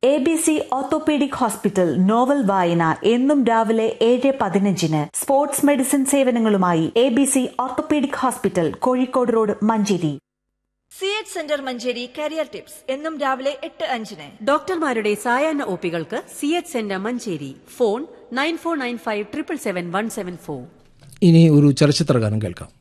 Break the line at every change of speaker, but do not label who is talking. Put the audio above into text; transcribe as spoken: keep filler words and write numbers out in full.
A B C orthopaedic hospital novel വായന എന്നും രാവിലെ ഏഴ് പതിനഞ്ചിന് sports medicine സേവനങ്ങളുമായി A B C orthopaedic hospital, Kozhikode road, Manjeri.
C H centre Manjeri career tips എന്നും രാവിലെ എട്ട് അഞ്ചിന്.
ഡോക്ടർമാരുടെ സായാഹ്ന ഒപികൾക്ക് C H centre Manjeri. Phone nine four nine five triple seven one seven four.
ഇനി ഒരു ചലച്ചിത്ര ഗാനം കേൾക്കാം.